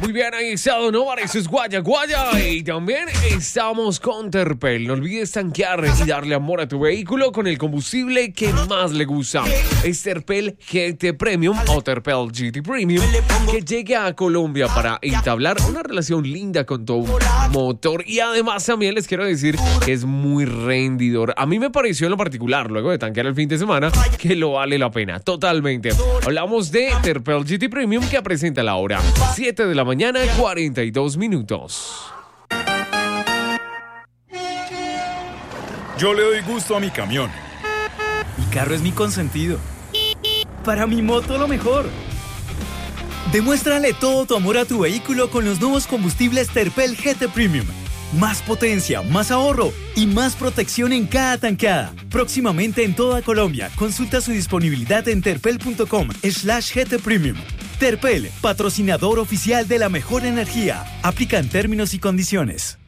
Muy bien, ahí está Don Omar, eso es Guaya Guaya. Y también estamos con Terpel. No olvides tanquear y darle amor a tu vehículo con el combustible que más le gusta. Es Terpel GT Premium o Terpel GT Premium, que llegue a Colombia para entablar una relación linda con tu motor. Y además también les quiero decir que es muy rendidor. A mí me pareció en lo particular, luego de tanquear el fin de semana, que lo vale la pena, totalmente. Hablamos de Terpel GT Premium, que presenta la hora 7 de la mañana, 42 minutos. Yo le doy gusto a mi camión. Mi carro es mi consentido. Para mi moto lo mejor. Demuéstrale todo tu amor a tu vehículo con los nuevos combustibles Terpel GT Premium. Más potencia, más ahorro y más protección en cada tanqueada. Próximamente en toda Colombia. Consulta su disponibilidad en terpel.com/GT Premium. Terpel, patrocinador oficial de la mejor energía. Aplican términos y condiciones.